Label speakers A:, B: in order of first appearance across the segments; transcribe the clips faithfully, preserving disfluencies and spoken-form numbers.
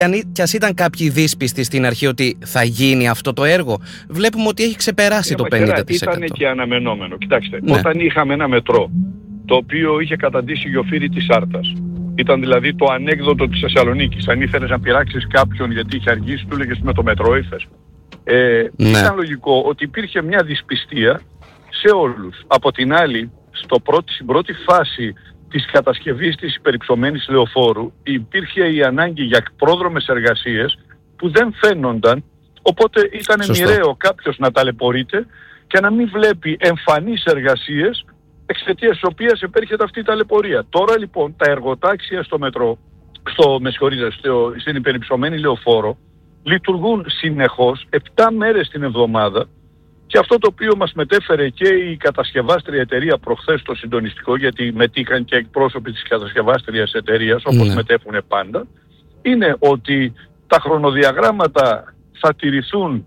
A: Κι ας ήταν κάποιοι δύσπιστοι στην αρχή ότι θα γίνει αυτό το έργο, βλέπουμε ότι έχει ξεπεράσει το πενήντα τοις εκατό.
B: Ήταν και αναμενόμενο. Κοιτάξτε,
A: ναι.
B: Όταν είχαμε ένα μετρό το οποίο είχε καταντήσει Γιοφύρι της Άρτας, ήταν δηλαδή το ανέκδοτο της Θεσσαλονίκης. Αν ήθελες να πειράξεις κάποιον γιατί είχε αργήσει, του έλεγες με το μετρό ήρθες. Ε, ναι. Ήταν λογικό ότι υπήρχε μια δυσπιστία σε όλους. Από την άλλη, στο πρώτη, στην πρώτη φάση της κατασκευής της υπερυψωμένης λεωφόρου υπήρχε η ανάγκη για πρόδρομες εργασίες που δεν φαίνονταν, οπότε ήταν
A: Σωστό.
B: μοιραίο κάποιος να ταλαιπωρείται και να μην βλέπει εμφανείς εργασίες εξαιτίας της οποίας επέρχεται αυτή η ταλαιπωρία. Τώρα λοιπόν τα εργοτάξια στο μετρό, στο, με συγχωρείτε, στο, στην υπερυψωμένη λεωφόρο λειτουργούν συνεχώς επτά μέρες την εβδομάδα. Και αυτό το οποίο μας μετέφερε και η κατασκευάστρια εταιρεία προχθές στο συντονιστικό, γιατί μετήχαν και εκπρόσωποι της κατασκευάστριας εταιρείας, όπως ναι. μετέφουν πάντα, είναι ότι τα χρονοδιαγράμματα θα τηρηθούν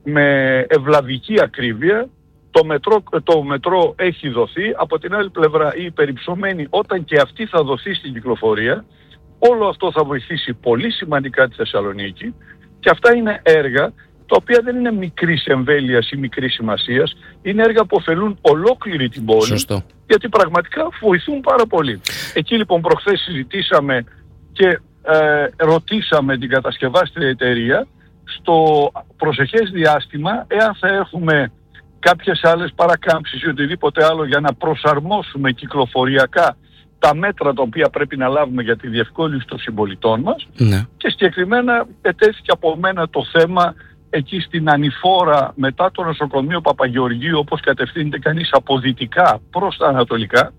B: με ευλαβική ακρίβεια. Το μετρό, το μετρό έχει δοθεί, από την άλλη πλευρά η υπερυψωμένη, όταν και αυτή θα δοθεί στην κυκλοφορία, όλο αυτό θα βοηθήσει πολύ σημαντικά τη Θεσσαλονίκη και αυτά είναι έργα τα οποία δεν είναι μικρής εμβέλειας ή μικρής σημασίας, είναι έργα που ωφελούν ολόκληρη την πόλη.
A: Σωστό.
B: Γιατί πραγματικά βοηθούν πάρα πολύ. Εκεί λοιπόν προχθές συζητήσαμε και ε, ρωτήσαμε την κατασκευάστρια εταιρεία στο προσεχές διάστημα εάν θα έχουμε κάποιες άλλες παρακάμψεις ή οτιδήποτε άλλο για να προσαρμόσουμε κυκλοφοριακά τα μέτρα τα οποία πρέπει να λάβουμε για τη διευκόλυνση των συμπολιτών μας.
A: Ναι. Και
B: συγκεκριμένα ετέθηκε από μένα το θέμα εκεί στην ανηφόρα μετά το νοσοκομείο Παπαγεωργίου, όπως κατευθύνεται κανείς από δυτικά προς τα ανατολικά,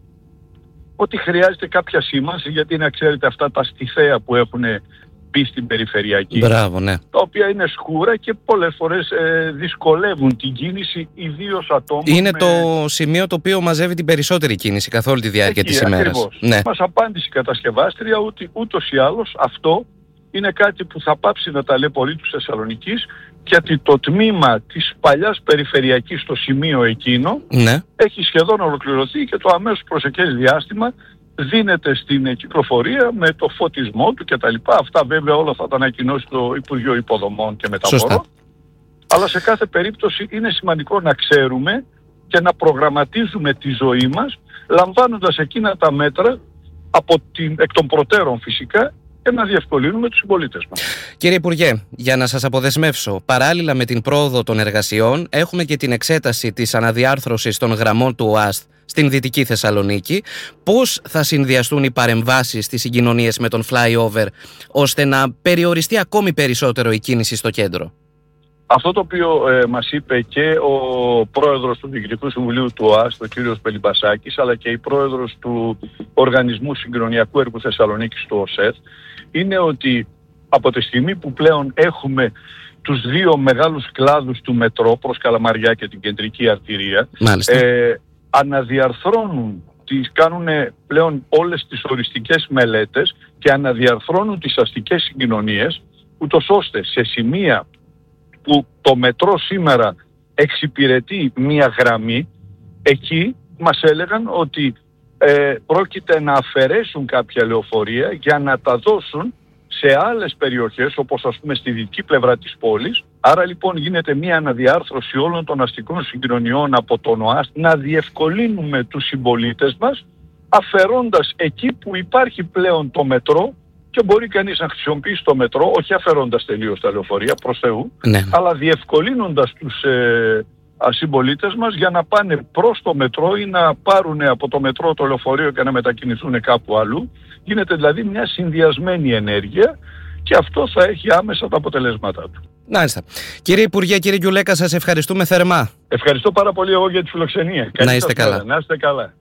B: ότι χρειάζεται κάποια σήμανση, γιατί να ξέρετε αυτά τα στιθέα που έχουν μπει στην περιφερειακή,
A: Μπράβο, ναι.
B: τα οποία είναι σκούρα και πολλές φορές ε, δυσκολεύουν την κίνηση, ιδίως ατόμων.
A: Είναι
B: με...
A: το σημείο το οποίο μαζεύει την περισσότερη κίνηση καθ' όλη τη διάρκεια
B: εκεί,
A: της ημέρας.
B: Ναι. Μας απάντησε η κατασκευάστρια ότι ούτως ή άλλως αυτό είναι κάτι που θα πάψει να ταλαιπωρεί τους Θεσσαλονικής, γιατί το τμήμα της παλιάς περιφερειακής στο σημείο εκείνο
A: ναι.
B: έχει σχεδόν ολοκληρωθεί και το αμέσως προσεχές διάστημα δίνεται στην κυκλοφορία με το φωτισμό του κτλ. Αυτά βέβαια όλα θα τα ανακοινώσει το Υπουργείο Υποδομών και Μεταφορών. Αλλά σε κάθε περίπτωση είναι σημαντικό να ξέρουμε και να προγραμματίζουμε τη ζωή μας λαμβάνοντας εκείνα τα μέτρα από την, εκ των προτέρων φυσικά, και να διευκολύνουμε τους συμπολίτες μας.
A: Κύριε Υπουργέ, για να σας αποδεσμεύσω, παράλληλα με την πρόοδο των εργασιών, έχουμε και την εξέταση της αναδιάρθρωσης των γραμμών του ΟΑΣΤ στην Δυτική Θεσσαλονίκη. Πώς θα συνδυαστούν οι παρεμβάσεις στις συγκοινωνίες με τον flyover, ώστε να περιοριστεί ακόμη περισσότερο η κίνηση στο κέντρο?
B: Αυτό το οποίο ε, μας είπε και ο πρόεδρος του Διοικητικού Συμβουλίου του ΟΑΣΤ, ο κύριος Πελιμπασάκης, αλλά και η πρόεδρος του Οργανισμού Συγκοινωνιακού Έργου Θεσσαλονίκης, του ΟΣΕΘ, είναι ότι από τη στιγμή που πλέον έχουμε τους δύο μεγάλους κλάδους του μετρό προς Καλαμαριά και την κεντρική αρτηρία, ε, αναδιαρθρώνουν, τις κάνουν πλέον όλες τις οριστικές μελέτες και αναδιαρθρώνουν τις αστικές συγκοινωνίες, ούτως ώστε σε σημεία που το μετρό σήμερα εξυπηρετεί μία γραμμή, εκεί μας έλεγαν ότι ε, πρόκειται να αφαιρέσουν κάποια λεωφορεία για να τα δώσουν σε άλλες περιοχές, όπως ας πούμε στη δυτική πλευρά της πόλης. Άρα λοιπόν γίνεται μία αναδιάρθρωση όλων των αστικών συγκοινωνιών από τον ΟΑΣΤ, να διευκολύνουμε τους συμπολίτες μας, αφαιρώντας εκεί που υπάρχει πλέον το μετρό και μπορεί κανείς να χρησιμοποιήσει το μετρό, όχι αφαιρώντας τελείως τα λεωφορεία, προς Θεού, ναι. αλλά διευκολύνοντας τους ε, συμπολίτες μας για να πάνε προς το μετρό ή να πάρουν από το μετρό το λεωφορείο και να μετακινηθούν κάπου αλλού. Γίνεται δηλαδή μια συνδυασμένη ενέργεια και αυτό θα έχει άμεσα τα αποτελέσματά του.
A: Μάλιστα. Κύριε Υπουργέ, κύριε Γκιουλέκα, σας ευχαριστούμε θερμά.
B: Ευχαριστώ πάρα πολύ εγώ για τη φιλοξενία.
A: Να είστε καλά.
B: Να είστε καλά.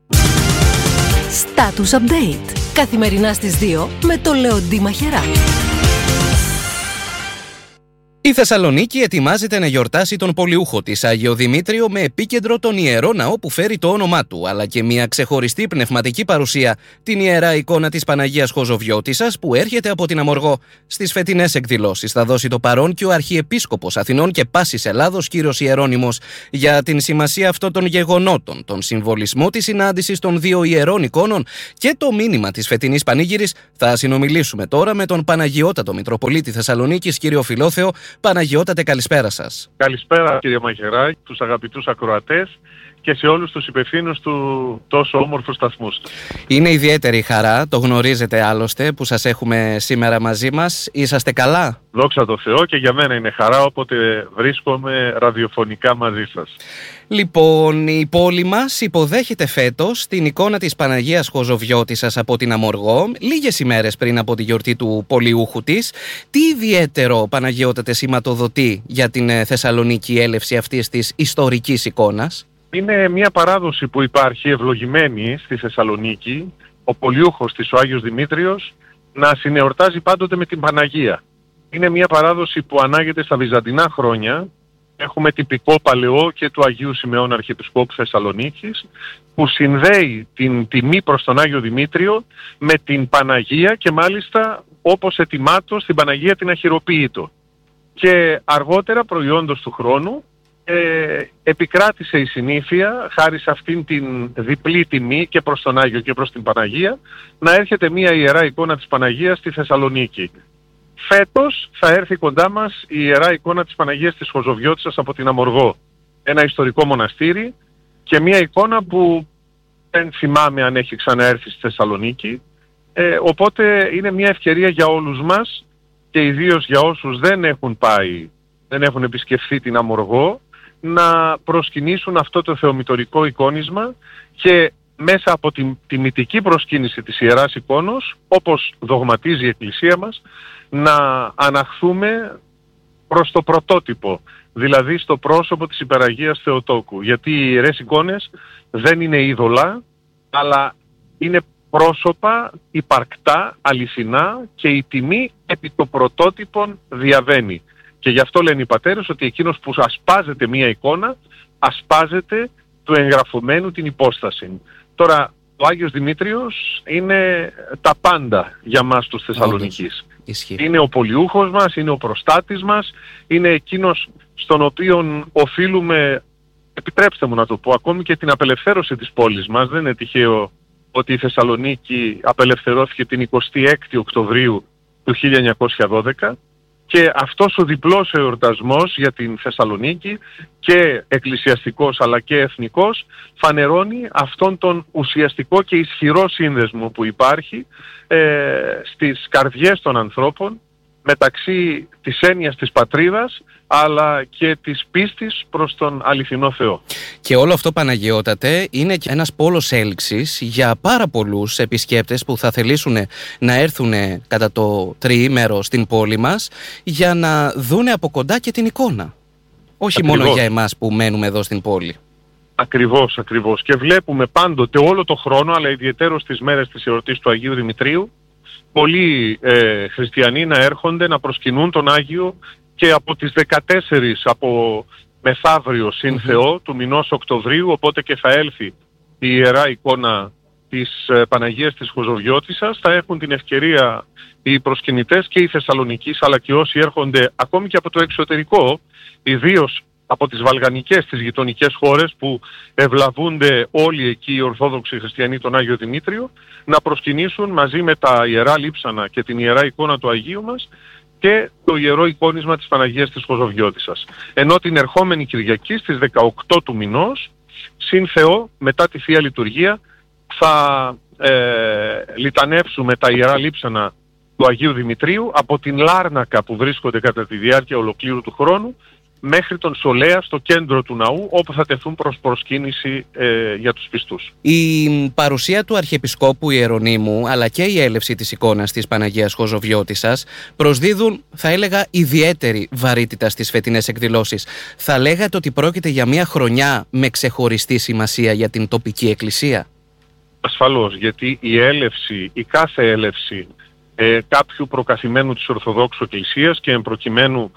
C: Status Update. Καθημερινά στις δύο με τον Λεοντή Μαχερά.
A: Η Θεσσαλονίκη ετοιμάζεται να γιορτάσει τον πολιούχο της, Άγιο Δημήτριο, με επίκεντρο τον Ιερό Ναό που φέρει το όνομά του, αλλά και μια ξεχωριστή πνευματική παρουσία, την Ιερά Εικόνα της Παναγίας Χοζοβιώτισσας, που έρχεται από την Αμοργό. Στις φετινές εκδηλώσεις θα δώσει το παρόν και ο Αρχιεπίσκοπος Αθηνών και πάσης Ελλάδος, κύριος Ιερώνυμος. Για την σημασία αυτών των γεγονότων, τον συμβολισμό της συνάντησης των δύο ιερών εικόνων και το μήνυμα της φετινής πανήγυρης, θα συνομιλήσουμε τώρα με τον Παναγιώτατο Μητροπολίτη Θεσσαλονίκης, κύριο Φιλόθεο. Παναγιώτατε, καλησπέρα σας.
C: Καλησπέρα, κύριε Μαχαιράκη, τους αγαπητούς ακροατές και σε όλους τους υπευθύνους του τόσο όμορφου σταθμού.
A: Είναι ιδιαίτερη χαρά, το γνωρίζετε άλλωστε, που σας έχουμε σήμερα μαζί μας. Είσαστε καλά?
C: Δόξα τω Θεώ, και για μένα είναι χαρά όποτε βρίσκομαι ραδιοφωνικά μαζί σας.
A: Λοιπόν, η πόλη μας υποδέχεται φέτος την εικόνα της Παναγίας Χοζοβιώτισσας από την Αμοργό, λίγες ημέρες πριν από τη γιορτή του πολιούχου της. Τι ιδιαίτερο, Παναγιώτατε, σηματοδοτεί για την Θεσσαλονίκη η έλευση αυτής της ιστορικής εικόνας?
C: Είναι μια παράδοση που υπάρχει ευλογημένη στη Θεσσαλονίκη, ο πολιούχος της, ο Άγιος Δημήτριος, να συνεορτάζει πάντοτε με την Παναγία. Είναι μια παράδοση που ανάγεται στα βυζαντινά χρόνια. Έχουμε τυπικό παλαιό και του Αγίου Σημεών Αρχιεπισκόπου Θεσσαλονίκης, που συνδέει την τιμή προς τον Άγιο Δημήτριο με την Παναγία, και μάλιστα όπως ετοιμάτω στην Παναγία την αχυροποίητο. Και αργότερα, προϊόντος του χρόνου, Ε, επικράτησε η συνήθεια, χάρη σε αυτήν την διπλή τιμή και προς τον Άγιο και προς την Παναγία, να έρχεται μια ιερά εικόνα της Παναγίας στη Θεσσαλονίκη. Φέτος θα έρθει κοντά μας η ιερά εικόνα της Παναγίας της Χοζοβιώτισσας από την Αμοργό, ένα ιστορικό μοναστήρι, και μια εικόνα που δεν θυμάμαι αν έχει ξαναέρθει στη Θεσσαλονίκη, ε, οπότε είναι μια ευκαιρία για όλους μας, και ιδίως για όσους δεν έχουν πάει, δεν έχουν επισκεφθεί την Αμοργό, να προσκυνήσουν αυτό το θεομητορικό εικόνισμα, και μέσα από την τιμητική προσκύνηση της Ιεράς Εικόνος, όπως δογματίζει η Εκκλησία μας, να αναχθούμε προς το πρωτότυπο, δηλαδή στο πρόσωπο της Υπεραγίας Θεοτόκου. Γιατί οι Ιερές Εικόνες δεν είναι είδωλα, αλλά είναι πρόσωπα υπαρκτά, αληθινά, και η τιμή επί το πρωτότυπον διαβαίνει. Και γι' αυτό λένε οι πατέρες ότι εκείνος που ασπάζεται μία εικόνα, ασπάζεται του εγγραφωμένου την υπόσταση. Τώρα, ο Άγιος Δημήτριος είναι τα πάντα για μας τους Θεσσαλονικείς. Είναι ο πολιούχος μας, είναι ο προστάτης μας, είναι εκείνος στον οποίον οφείλουμε, επιτρέψτε μου να το πω, ακόμη και την απελευθέρωση της πόλης μας. Δεν είναι τυχαίο ότι η Θεσσαλονίκη απελευθερώθηκε την εικοστή έκτη Οκτωβρίου του χίλια εννιακόσια δώδεκα. Και αυτός ο διπλός εορτασμός για την Θεσσαλονίκη, και εκκλησιαστικός αλλά και εθνικός, φανερώνει αυτόν τον ουσιαστικό και ισχυρό σύνδεσμο που υπάρχει ε, στις καρδιές των ανθρώπων, μεταξύ της έννοιας της πατρίδας αλλά και της πίστης προς τον αληθινό Θεό.
A: Και όλο αυτό, Παναγιώτατε, είναι και ένας πόλος έλξης για πάρα πολλούς επισκέπτες που θα θελήσουν να έρθουν κατά το τριήμερο στην πόλη μας για να δούνε από κοντά και την εικόνα. Όχι
C: Ακριβώς.
A: Μόνο για εμάς που μένουμε εδώ στην πόλη.
C: Ακριβώς, ακριβώς. Και βλέπουμε πάντοτε όλο το χρόνο, αλλά ιδιαιτέρως στις μέρες της εορτής του Αγίου Δημητρίου, πολλοί ε, χριστιανοί να έρχονται να προσκυνούν τον Άγιο, και από τις δεκατέσσερις από μεθαύριο συν mm-hmm. Θεό του μηνός Οκτωβρίου, οπότε και θα έλθει η ιερά εικόνα της ε, Παναγίας της Χοζοβιώτισσας, θα έχουν την ευκαιρία οι προσκυνητές και οι Θεσσαλονικείς, αλλά και όσοι έρχονται ακόμη και από το εξωτερικό, ιδίως από τις βαλγανικές, τις γειτονικές χώρες που ευλαβούνται όλοι εκεί οι Ορθόδοξοι Χριστιανοί τον Άγιο Δημήτριο, να προσκυνήσουν μαζί με τα ιερά λείψανα και την ιερά εικόνα του Αγίου μας και το ιερό εικόνισμα της Παναγίας της Χοζοβιώτισσας. Ενώ την ερχόμενη Κυριακή στις δεκαοκτώ του μηνός, συν Θεό, μετά τη Θεία Λειτουργία, θα ε, λιτανεύσουμε τα ιερά λείψανα του Αγίου Δημητρίου από την Λάρνακα που βρίσκονται κατά τη διάρκεια ολοκλήρου του χρόνου, μέχρι τον Σολέα στο κέντρο του ναού, όπου θα τεθούν προς προσκύνηση ε, για τους πιστούς.
A: Η παρουσία του Αρχιεπισκόπου Ιερονύμου αλλά και η έλευση της εικόνας της Παναγίας Χοζοβιώτισσας προσδίδουν, θα έλεγα, ιδιαίτερη βαρύτητα στις φετινές εκδηλώσεις. Θα λέγατε ότι πρόκειται για μια χρονιά με ξεχωριστή σημασία για την τοπική εκκλησία?
C: Ασφαλώς, γιατί η έλευση, η κάθε έλευση ε, κάποιου προκαθημένου της Ορθοδόξου Εκκλησίας, και εν προκειμένου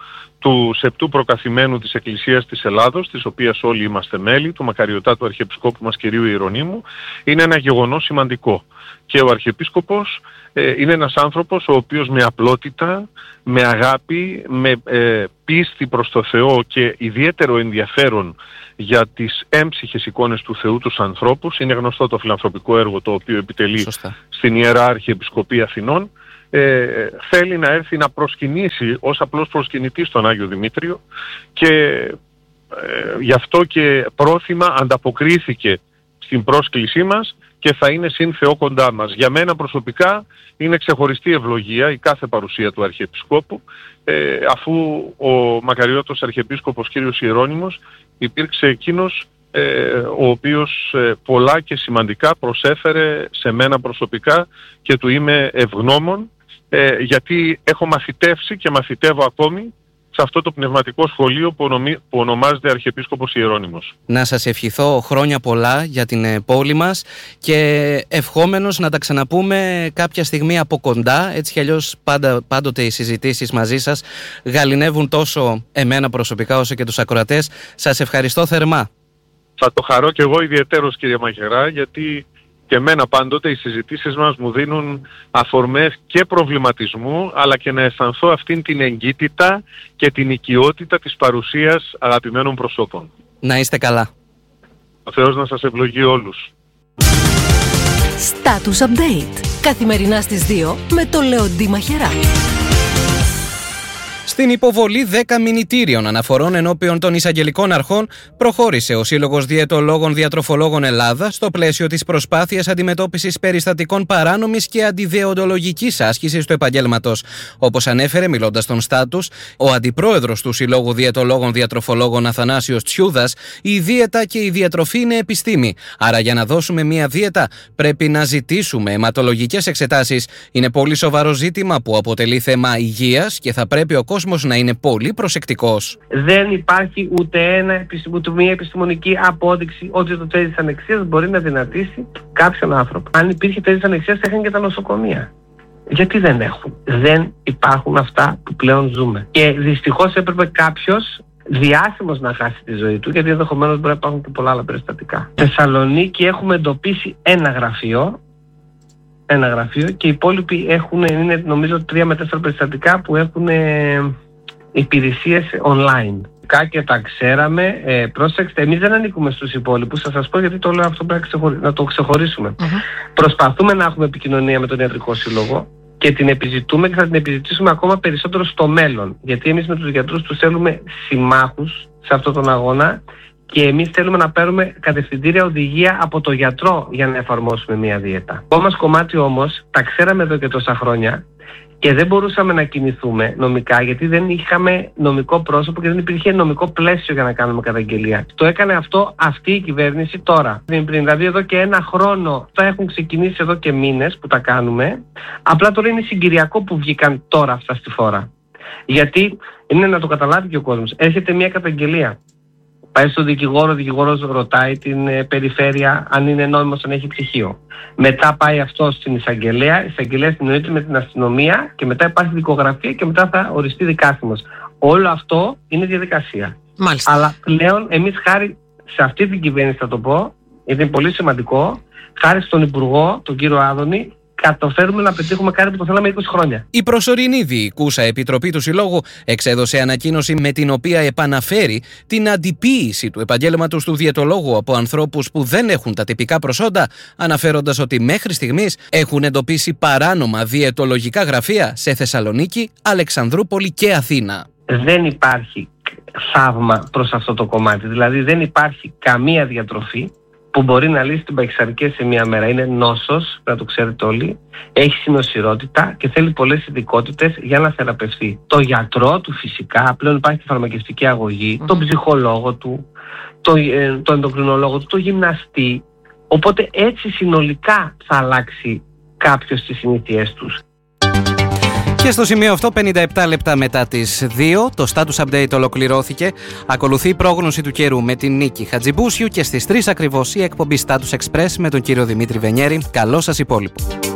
C: του Σεπτού Προκαθημένου της Εκκλησίας της Ελλάδος, της οποίας όλοι είμαστε μέλη, του Μακαριωτάτου Αρχιεπισκόπου μας κυρίου Ιερονύμου, είναι ένα γεγονός σημαντικό. Και ο Αρχιεπίσκοπος ε, είναι ένας άνθρωπος ο οποίος με απλότητα, με αγάπη, με ε, πίστη προς το Θεό και ιδιαίτερο ενδιαφέρον για τις έμψυχες εικόνες του Θεού τους ανθρώπους, είναι γνωστό το φιλανθρωπικό έργο το οποίο επιτελεί Σωστά. στην Ιερά Αρχιεπισκοπή Αθηνών, ε, θέλει να έρθει να προσκυνήσει ως απλός προσκυνητής τον Άγιο Δημήτριο και ε, γι' αυτό και πρόθυμα ανταποκρίθηκε στην πρόσκλησή μας και θα είναι συν Θεό κοντά μας. Για μένα προσωπικά είναι ξεχωριστή ευλογία η κάθε παρουσία του Αρχιεπισκόπου, ε, αφού ο μακαριώτος Αρχιεπίσκοπος κύριος Ιερώνυμος υπήρξε εκείνος ε, ο οποίος ε, πολλά και σημαντικά προσέφερε σε μένα προσωπικά και του είμαι ευγνώμων, ε, γιατί έχω μαθητεύσει και μαθητεύω ακόμη σε αυτό το πνευματικό σχολείο που, ονομι... που ονομάζεται Αρχιεπίσκοπος Ιερώνυμος.
A: Να σας ευχηθώ χρόνια πολλά για την πόλη μας και ευχόμενος να τα ξαναπούμε κάποια στιγμή από κοντά, έτσι κι αλλιώς πάντα, πάντοτε οι συζητήσεις μαζί σας γαληνεύουν τόσο εμένα προσωπικά όσο και τους ακροατές. Σας ευχαριστώ θερμά.
C: Θα το χαρώ και εγώ ιδιαιτέρως κύριε Μαχαιρά, γιατί και εμένα πάντοτε οι συζητήσεις μας μου δίνουν αφορμές και προβληματισμού, αλλά και να αισθανθώ αυτήν την εγκύτητα και την οικειότητα της παρουσίας αγαπημένων προσώπων.
A: Να είστε καλά.
C: Ο Θεός να σας ευλογεί όλους.
D: Status Update. Καθημερινά στις δύο με το Λεοντή Μαχαιρά.
A: Στην υποβολή δέκα μηνυτήριων αναφορών ενώπιον των εισαγγελικών αρχών προχώρησε ο Σύλλογος Διαιτολόγων Διατροφολόγων Ελλάδα στο πλαίσιο της προσπάθειας αντιμετώπισης περιστατικών παράνομης και αντιδεοντολογικής άσκησης του επαγγέλματος. Όπως ανέφερε μιλώντας στον Στάτους, ο αντιπρόεδρος του Συλλόγου Διαιτολόγων Διατροφολόγων Αθανάσιος Τσιούδας, η δίαιτα και η διατροφή είναι επιστήμη. Άρα για να δώσουμε μία δίαιτα πρέπει να ζητήσουμε αιματολογικές εξετάσεις. Είναι πολύ σοβαρό ζήτημα που αποτελεί θέμα υγείας και θα πρέπει ο κόσμος να είναι πολύ προσεκτικός.
E: Δεν υπάρχει ούτε, ένα, ούτε μια επιστημονική απόδειξη ότι το τεστ της ανεξίας μπορεί να δυνατήσει κάποιον άνθρωπο. Αν υπήρχε τεστ της ανεξίας θα είχαν και τα νοσοκομεία. Γιατί δεν έχουν. Δεν υπάρχουν αυτά που πλέον ζούμε. Και δυστυχώς έπρεπε κάποιος διάσημος να χάσει τη ζωή του, γιατί ενδεχομένως μπορεί να υπάρχουν και πολλά άλλα περιστατικά. Στη Θεσσαλονίκη έχουμε εντοπίσει ένα γραφείο, ένα γραφείο και οι υπόλοιποι έχουν, είναι νομίζω τρία με τέσσερα περιστατικά που έχουν ε, υπηρεσίες online. Και τα ξέραμε, ε, πρόσεξτε, εμείς δεν ανήκουμε στους υπόλοιπους, θα σας πω γιατί το λέω αυτό, πρέπει να το ξεχωρίσουμε. Uh-huh. Προσπαθούμε να έχουμε επικοινωνία με τον Ιατρικό Σύλλογο και την επιζητούμε και θα την επιζητήσουμε ακόμα περισσότερο στο μέλλον, γιατί εμείς με τους γιατρούς τους θέλουμε συμμάχους σε αυτόν τον αγώνα και εμείς θέλουμε να παίρνουμε κατευθυντήρια οδηγία από το γιατρό για να εφαρμόσουμε μια δίαιτα. Το μας κομμάτι όμως τα ξέραμε εδώ και τόσα χρόνια και δεν μπορούσαμε να κινηθούμε νομικά γιατί δεν είχαμε νομικό πρόσωπο και δεν υπήρχε νομικό πλαίσιο για να κάνουμε καταγγελία. Το έκανε αυτό αυτή η κυβέρνηση τώρα. Πριν, δηλαδή εδώ και ένα χρόνο, θα έχουν ξεκινήσει εδώ και μήνες που τα κάνουμε. Απλά τώρα είναι συγκυριακό που βγήκαν τώρα αυτά στη φόρα. Γιατί είναι να το καταλάβει και ο κόσμος. Έρχεται μια καταγγελία. Πάει στον δικηγόρο, ο δικηγόρος ρωτάει την ε, περιφέρεια αν είναι νόμιμος, αν έχει ψυχείο. Μετά πάει αυτό στην εισαγγελέα, η εισαγγελέα συνεννοείται με την αστυνομία και μετά υπάρχει δικογραφία και μετά θα οριστεί δικάσιμος. Όλο αυτό είναι διαδικασία.
D: Μάλιστα.
E: Αλλά πλέον εμείς χάρη σε αυτή την κυβέρνηση θα το πω, γιατί είναι πολύ σημαντικό, χάρη στον Υπουργό, τον κύριο Άδωνη, καταφέρουμε να πετύχουμε κάτι που το θέλαμε είκοσι χρόνια.
A: Η προσωρινή διοικούσα επιτροπή του Συλλόγου εξέδωσε ανακοίνωση με την οποία επαναφέρει την αντιποίηση του επαγγέλματος του διαιτολόγου από ανθρώπους που δεν έχουν τα τυπικά προσόντα, αναφέροντας ότι μέχρι στιγμής έχουν εντοπίσει παράνομα διαιτολογικά γραφεία σε Θεσσαλονίκη, Αλεξανδρούπολη και Αθήνα.
E: Δεν υπάρχει θαύμα προς αυτό το κομμάτι. Δηλαδή δεν υπάρχει καμία διατροφή που μπορεί να λύσει την παχυσαρκία σε μία μέρα. Είναι νόσος, να το ξέρετε όλοι, έχει συνοσιρότητα και θέλει πολλές ειδικότητες για να θεραπευτεί. Το γιατρό του φυσικά, πλέον υπάρχει τη φαρμακευτική αγωγή, mm-hmm. τον ψυχολόγο του, το, ε, το ενδοκρινολόγο του, το γυμναστή. Οπότε έτσι συνολικά θα αλλάξει κάποιος τις συνήθειές τους.
A: Και στο σημείο αυτό, πενήντα επτά λεπτά μετά τις δύο, το Status Update ολοκληρώθηκε. Ακολουθεί η πρόγνωση του καιρού με την Νίκη Χατζιμπούσιου και στις τρεις ακριβώς η εκπομπή Status Express με τον κύριο Δημήτρη Βενιέρη. Καλό σας υπόλοιπο.